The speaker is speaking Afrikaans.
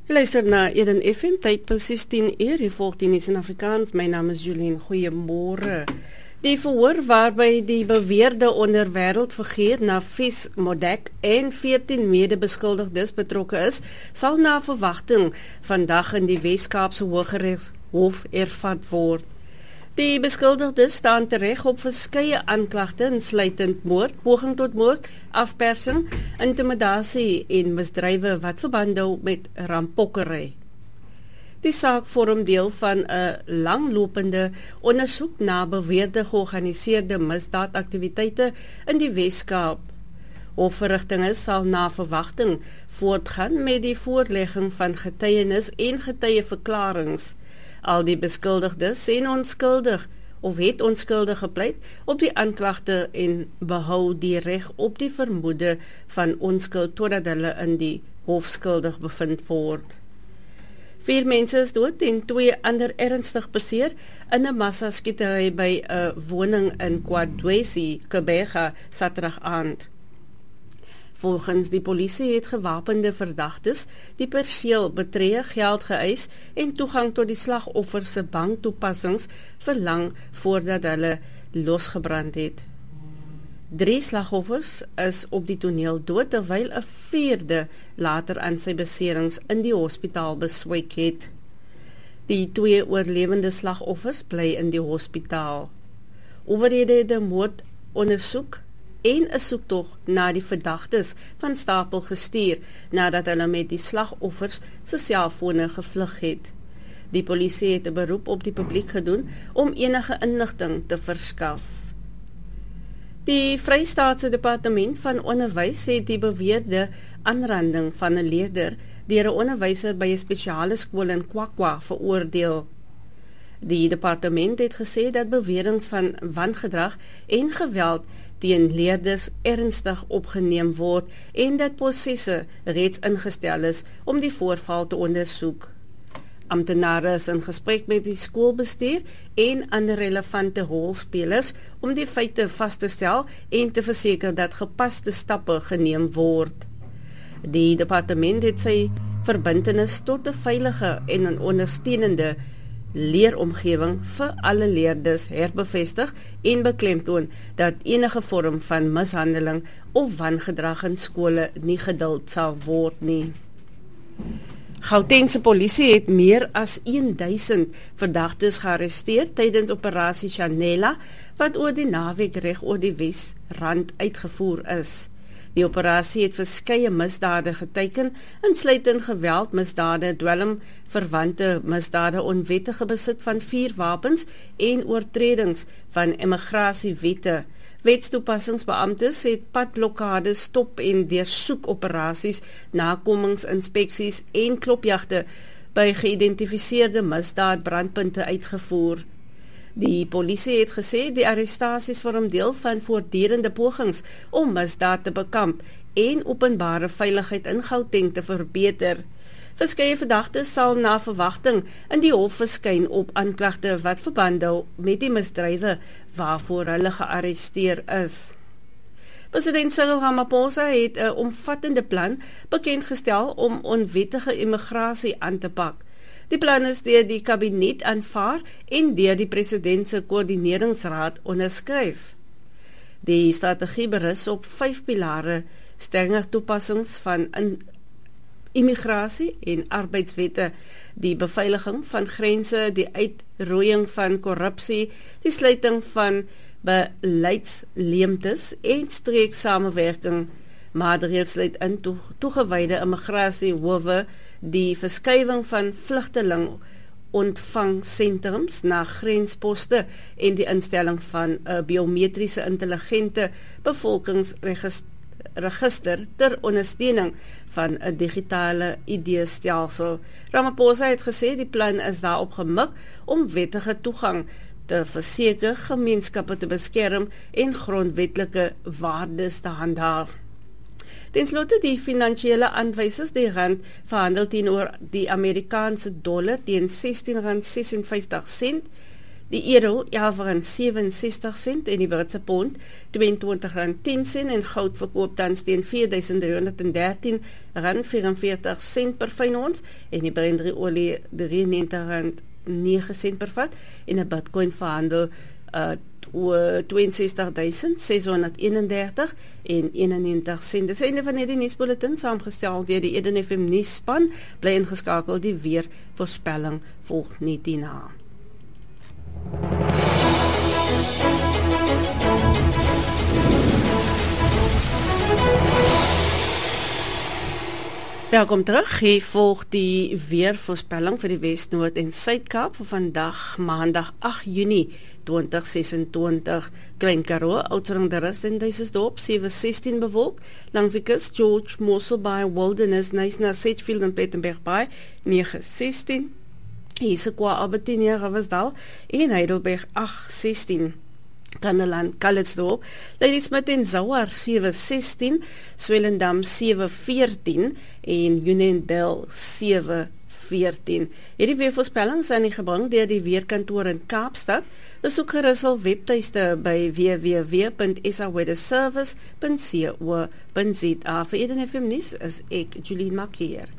Luister na Eden FM, tyd presies 10 uur, die volg die nuus in Afrikaans. My naam is Julien, goeiemôre. Die verhoor waarby die beweerde onderwêreldfiguur Nafis Modek en 14 medebeskuldigdes betrokke is, sal na verwagting vandag in die Wes-Kaapse Hooggeregshof hervat word. Die beskuldigdes staan tereg op verskeie aanklagte insluitend moord, poging tot moord, afpersing, intimidasie en misdrywe wat verband hou met rampokkery. Die saak vorm deel van 'n langlopende ondersoek na beweerde georganiseerde misdaadaktiwiteite in die Wes-Kaap. Hofverrigtinge sal na verwagting voortgaan met die voorlegging van getuienis en getuieverklaringe. Al die beskuldigdes sê onskuldig of het onskuldig gepleit op die aanklagte en behou die reg op die vermoede van onskuld totdat hulle in die hof skuldig bevind word. 4 mense is dood en 2 ander ernstig beseer in 'n massaskietery by 'n woning in Kwadwesi, Kebega, Saterdag aand. Volgens die polisie het gewapende verdagtes die perseel betree, geld geëis en toegang tot die slagoffer se banktoepassings verlang voordat hulle losgebrand het. 3 slagoffers is op die toneel dood terwyl 'n 4de later aan sy beserings in die hospitaal beswyk het. Die 2 oorlewende slagoffers bly in die hospitaal. Owerhede het die moord ondersoek en 'n soektog na die verdagtes van stapel gestuur nadat hulle met die slagoffers se selfone gevlug het. Die polisie het 'n beroep op die publiek gedoen om enige inligting te verskaf. Die Vrystaatse Departement van Onderwys het die beweerde aanranding van 'n leerder deur 'n onderwyser by 'n spesiale skool in Kwakwa veroordeel. Die departement het gesê dat beweringe van wangedrag en geweld teen leerders ernstig opgeneem word en dat prosesse reeds ingestel is om die voorval te ondersoek. Amptenare is in gesprek met die skoolbestuur en ander relevante rolspelers om die feite vas te stel en te verseker dat gepaste stappe geneem word. Die departement het sy verbintenis tot 'n veilige en 'n ondersteunende leeromgewing vir alle leerders herbevestig en beklemtoon dat enige vorm van mishandeling of wangedrag in skole nie geduld sal word nie. Gautengse polisie het meer as 1000 verdagtes gearresteer tydens operasie Chanela wat oor die naweek reg oor die Wesrand uitgevoer is. Die operasie het verskeie misdade geteken, insluitend geweldmisdade, dwelm, verwante misdade, onwettige besit van vuurwapens en oortredings van immigrasiewette. Wetstoepassingsbeamptes het padblokkades, stop en deursoek operasies, nakomingsinspeksies en klopjagte by geïdentifiseerde misdaadbrandpunte uitgevoer. Die polisie het gesê die arrestasies vorm deel van voortdurende pogings om misdaad te bekamp en openbare veiligheid in Gauteng te verbeter. Verskeie verdagtes sal na verwagting in die hof verskyn op aanklagte wat verband hou met die misdrywe waarvoor hulle gearresteer is. President Cyril Ramaphosa het 'n omvattende plan bekendgestel om onwettige immigrasie aan te pak. Die plan is deur die kabinet aanvaar en deur die president se koördineringsraad onderskryf. Die strategie berus op 5 pilare: strenger toepassings van immigrasie en arbeidswette, die beveiliging van grense, die uitroeiing van korrupsie, die sluiting van beleidsleemtes en streeksamewerking. Maatreëls sluit in toegewyde immigrasiehowe, die verskywing van vlugteling ontvangsentrums na grensposte en die instelling van 'n biometriese intelligente bevolkingsregister ter ondersteuning van 'n digitale ID-stelsel. Ramaphosa het gesê die plan is daarop gemik om wettige toegang te verseker, gemeenskappe te beskerm en grondwetlike waardes te handhaaf. Ten slotte die finansiële aanwysers, die rand verhandel teenoor die Amerikaanse dollar teen R16.56, Die euro R11,67 en die Britse pond R22,10 en goud verkoop tans teen $4,313,44 per fyn ons en die Brent olie R93,09 per vat en 'n Bitcoin verhandel 62,631 en 91 sent. Dis einde van hierdie nuusbulletin saamgestel deur die Eden FM nuusspan. Bly ingeskakel, die weervoorspelling volg net hierna. Welkom terug. Hier volg die weervoorspelling vir die Wes, Noord en Suid-Kaap vir vandag, Maandag 8 Junie 2026. Klein Karoo, Oudtshoorn-Derust en Duisendorp 7:16 bewolk. Langs die kus George, Mossel Bay, Wilderness, Knysna, Sedgefield en Plettenberg Bay 9:16. Issaquah, Albertina, Riversdal en Heidelberg 8:16. Kannaland, Calitzdorp, Ladysmith en Zouar 7:16, Swellendam 7:14 en Unionville 7:14. Hierdie weervoorspellings aan die gebring deur die weerkantoor in Kaapstad. Besoek gerus hul webtuiste by www.saweatherservice.co.za. Vir Eden FM nuus is ek Julie Mackier.